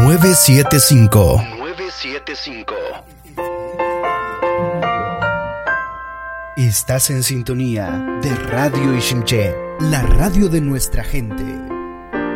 975. Estás en sintonía de Radio Ishimché, la radio de nuestra gente.